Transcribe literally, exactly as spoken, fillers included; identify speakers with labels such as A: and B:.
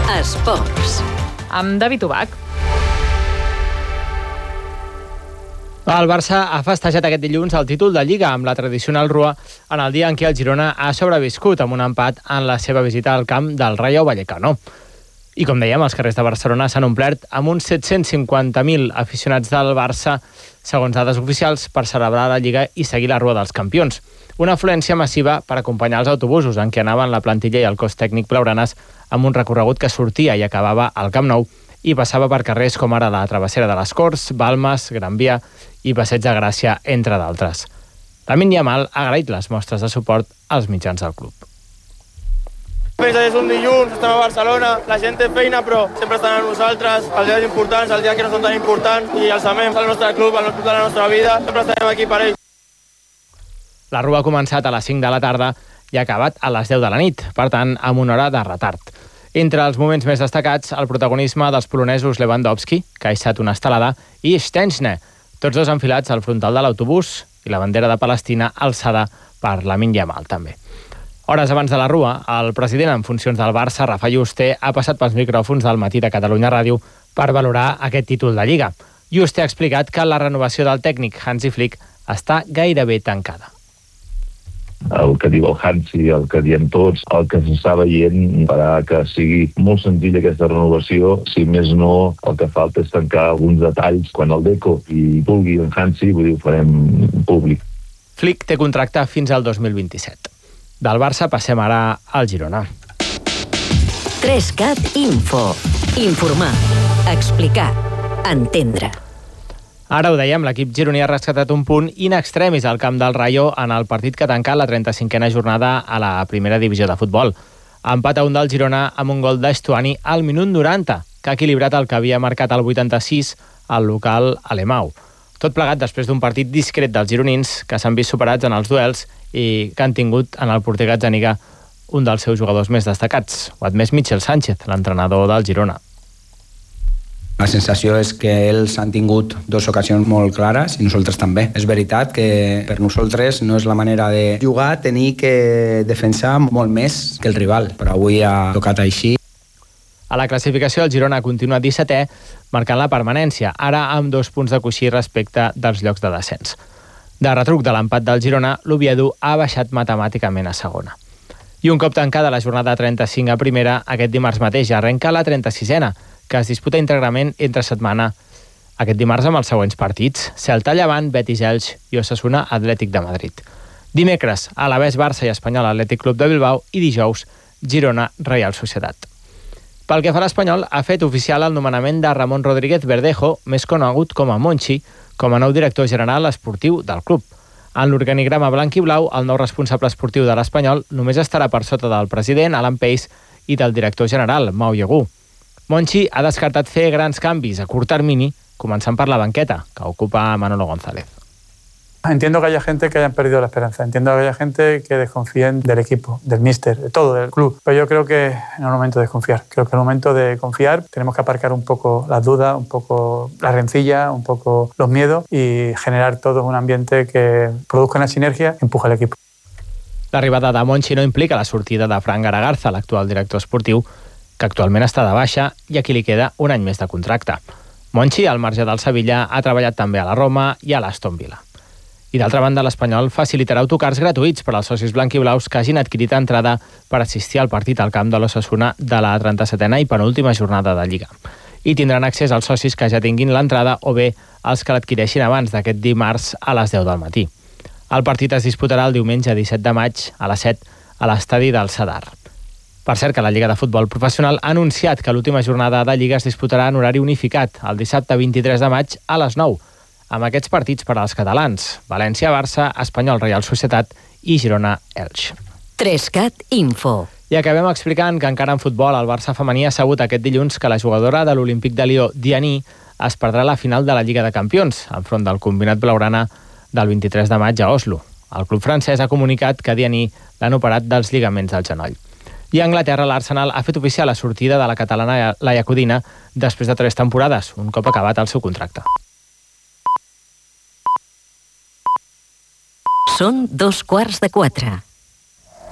A: Esports.
B: Amb David Ubach.
C: El Barça ha festejat aquest dilluns el títol de Lliga amb la tradicional rua en el dia en què el Girona ha sobreviscut amb un empat en la seva visita al camp del Rayo Vallecano. I com dèiem, els carrers de Barcelona s'han omplert amb uns set-cents cinquanta mil aficionats del Barça, segons dades oficials, per celebrar la Lliga i seguir la rua dels campions. Una afluència massiva per acompanyar els autobusos en què anaven la plantilla i el cos tècnic blaugranes amb un recorregut que sortia i acabava al Camp Nou i passava per carrers com ara la Travessera de les Corts, Balmes, Gran Via i Passeig de Gràcia, entre d'altres. Lamine Yamal ha agraït les mostres de suport als mitjans del club.
D: Pensa que és un dilluns, estem a Barcelona, la gent té feina, però sempre estan amb nosaltres, els dies importants, els dies que no són tan importants, i els amem, el nostre club, el club de la nostra vida, sempre estarem aquí per ells.
C: La rua ha començat a les cinc de la tarda i ha acabat a les deu de la nit, per tant, amb una hora de retard. Entre els moments més destacats, el protagonisme dels polonesos Lewandowski, que ha eixat una estelada, i Szczęsny, tots dos enfilats al frontal de l'autobús i la bandera de Palestina alçada per Lamine Yamal també. Hores abans de la rua, el president en funcions del Barça, Rafa Juste, ha passat pels micròfons del Matí de Catalunya Ràdio per valorar aquest títol de Lliga. Juste ha explicat que la renovació del tècnic Hansi Flick està gairebé tancada.
E: El que diu el Hansi, el que diem tots, el que s'està veient farà que sigui molt senzilla aquesta renovació. Si més no, el que falta és tancar alguns detalls. Quan el Deco i vulgui en Hansi, vull dir, ho farem públic.
C: Flick té contracte fins al dos mil vint-i-set. Del Barça passem ara al Girona.
A: tres cat Info. Informar, explicar, entendre.
C: Ara ho dèiem, l'equip gironí ha rescatat un punt in extremis al camp del Rayo en el partit que ha tancat la trenta-cinquena jornada a la primera divisió de futbol. Empat a un del Girona amb un gol d'Estuani al minut noranta, que ha equilibrat el que havia marcat al vuitanta-sis al local Alemau. Tot plegat després d'un partit discret dels gironins que s'han vist superats en els duels i que han tingut en el porter Gazzaniga un dels seus jugadors més destacats. Ho ha admès Michel Sánchez, l'entrenador del Girona.
F: La sensació és que ells han tingut dues ocasions molt clares i nosaltres també. És veritat que per nosaltres no és la manera de jugar, tenir que defensar molt més que el rival, però avui ha tocat així.
C: A la classificació el Girona continua dissetè, marcant la permanència, ara amb dos punts de coixí respecte dels llocs de descens. De retruc de l'empat del Girona, l'Oviedo ha baixat matemàticament a segona. I un cop tancada la jornada trenta-cinc a primera, aquest dimarts mateix arrenca la trenta-sisena, que es disputa íntegrament entre setmana aquest dimarts amb els següents partits: Celta Llevant, Betis Elx i Osasuna Atlètic de Madrid. Dimecres, Alavés Barça i Espanyol Atlètic Club de Bilbao i dijous, Girona Reial Societat. Pel que fa a l'Espanyol, ha fet oficial el nomenament de Ramon Rodríguez Verdejo, més conegut com a Monchi, com a nou director general esportiu del club. En l'organigrama blanc i blau, el nou responsable esportiu de l'Espanyol només estarà per sota del president, Alan Pace, i del director general, Mau Yegú. Monchi ha descartat fer grans canvis a curt termini, començant per la banqueta, que ocupa Manolo González.
G: Entiendo que haya gente que haya perdido la esperanza, entiendo que haya gente que desconfíen del equipo, del míster, de todo, del club. Pero yo creo que no es el momento de desconfiar. Creo que es el momento de confiar. Tenemos que aparcar un poco las dudas, un poco la rencilla, un poco los miedos y generar todo un ambiente que produzca una sinergia que empuje al equipo.
C: L'arribada de Monchi no implica la sortida de Fran Garagarza, l'actual director esportiu, que actualment està de baixa i a qui li queda un any més de contracte. Monchi, al marge del Sevilla, ha treballat també a la Roma i a l'Aston Villa. I d'altra banda, l'Espanyol facilitarà autocars gratuïts per als socis blanquiblaus que hagin adquirit entrada per assistir al partit al camp de l'Osasuna de la trenta-setena i penúltima jornada de Lliga. I tindran accés als socis que ja tinguin l'entrada o bé els que l'adquireixin abans d'aquest dimarts a les deu del matí. El partit es disputarà el diumenge disset de maig a les set a l'estadi del Sadar. Per cert, que la Lliga de Futbol Professional ha anunciat que l'última jornada de Lliga es disputarà en horari unificat el dissabte vint-i-tres de maig a les nou, amb aquests partits per als catalans: València-Barça, Espanyol-Reial Societat i Girona-Elx.
A: tres cat Info.
C: I acabem explicant que encara en futbol el Barça femení ha sabut aquest dilluns que la jugadora de l'Olímpic de Lió, Diani, es perdrà la final de la Lliga de Campions, enfront del combinat blaugrana del vint-i-tres de maig a Oslo. El club francès ha comunicat que Diani l'han operat dels lligaments del genoll. I a Anglaterra, l'Arsenal ha fet oficial la sortida de la catalana Laia Codina després de tres temporades, un cop acabat el seu contracte.
A: Són dos quarts de quatre.